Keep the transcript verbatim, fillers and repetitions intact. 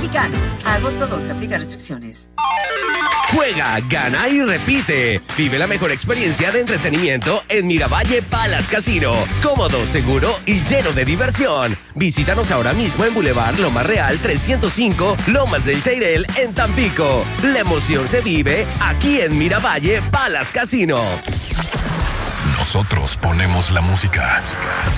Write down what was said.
Mexicanos. A agosto doce, aplica restricciones. Juega, gana y repite. Vive la mejor experiencia de entretenimiento en Miravalle Palace Casino. Cómodo, seguro y lleno de diversión. Visítanos ahora mismo en Boulevard Lomas Real trescientos cinco, Lomas del Cheirel, en Tampico. La emoción se vive aquí en Miravalle Palace Casino. Nosotros ponemos la música.